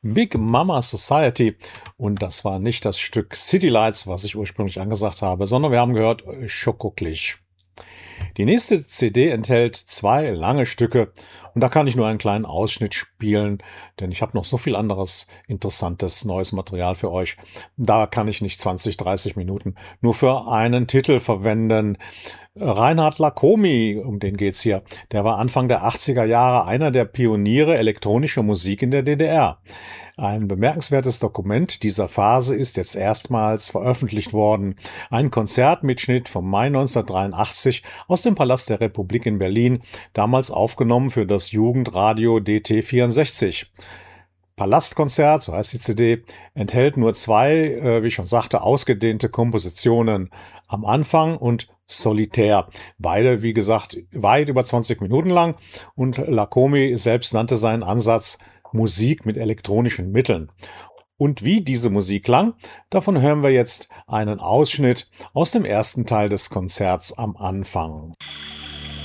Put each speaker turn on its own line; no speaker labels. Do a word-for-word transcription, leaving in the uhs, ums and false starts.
Big Mama Society. Und das war nicht das Stück City Lights, was ich ursprünglich angesagt habe, sondern wir haben gehört äh, Schokoklisch. Die nächste C D enthält zwei lange Stücke und da kann ich nur einen kleinen Ausschnitt spielen, denn ich habe noch so viel anderes interessantes neues Material für euch. Da kann ich nicht zwanzig, dreißig Minuten nur für einen Titel verwenden. Reinhard Lacomi, um den geht's hier, der war Anfang der achtziger Jahre einer der Pioniere elektronischer Musik in der D D R. Ein bemerkenswertes Dokument dieser Phase ist jetzt erstmals veröffentlicht worden. Ein Konzertmitschnitt vom Mai neunzehnhundertdreiundachtzig aus dem Palast der Republik in Berlin, damals aufgenommen für das Jugendradio D T vierundsechzig. Palastkonzert, so heißt die C D, enthält nur zwei, äh, wie ich schon sagte, ausgedehnte Kompositionen am Anfang und Solitär. Beide, wie gesagt, weit über zwanzig Minuten lang und Lacomi selbst nannte seinen Ansatz Musik mit elektronischen Mitteln. Und wie diese Musik klang, davon hören wir jetzt einen Ausschnitt aus dem ersten Teil des Konzerts am Anfang.